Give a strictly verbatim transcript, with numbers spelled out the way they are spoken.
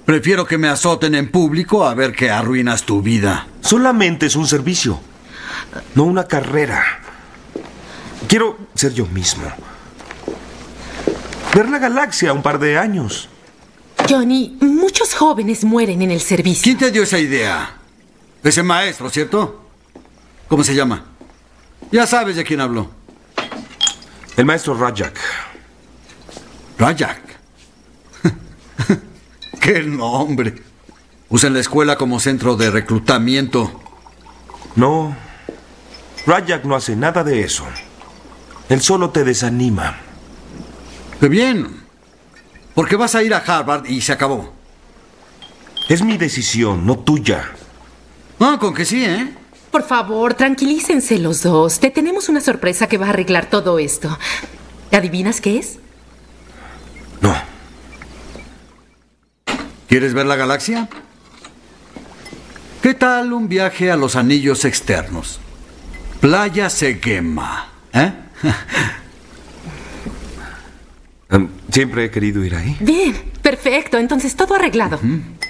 Prefiero que me azoten en público a ver que arruinas tu vida. Solamente es un servicio, no una carrera. Quiero ser yo mismo. Ver la galaxia un par de años. Johnny, muchos jóvenes mueren en el servicio. ¿Quién te dio esa idea? Ese maestro, ¿cierto? ¿Cómo se llama? Ya sabes de quién hablo. El maestro Rajak. Rajak. ¡Qué nombre! Usan la escuela como centro de reclutamiento. No, Rajak no hace nada de eso. Él solo te desanima. ¡Qué bien! Porque vas a ir a Harvard y se acabó. Es mi decisión, no tuya. Ah, con que sí, ¿eh? Por favor, tranquilícense los dos. Te tenemos una sorpresa que va a arreglar todo esto. ¿Adivinas qué es? No. ¿Quieres ver la galaxia? ¿Qué tal un viaje a los anillos externos? Playa Seguema, ¿eh? um, siempre he querido ir ahí. Bien, perfecto. Entonces todo arreglado. ¿Mm?